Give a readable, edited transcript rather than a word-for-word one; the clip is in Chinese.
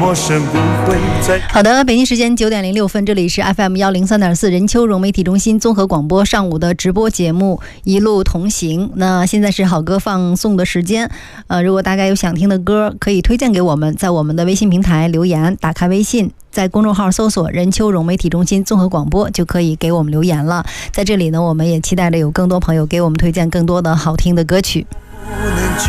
陌生不会再。 好的，北京时间9点06分，这里是 FM103.4任丘融媒体中心综合广播上午的直播节目一路同行。那现在是好歌放送的时间，如果大家有想听的歌，可以推荐给我们，在我们的微信平台留言，打开微信，在公众号搜索任丘融媒体中心综合广播，就可以给我们留言了。在这里呢，我们也期待着有更多朋友给我们推荐更多的好听的歌曲。 不能拒